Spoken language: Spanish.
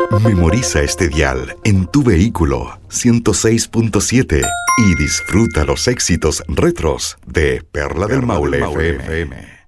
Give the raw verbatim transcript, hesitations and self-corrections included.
Memoriza este dial en tu vehículo ciento seis punto siete y disfruta los éxitos retros de Perla del Maule F M.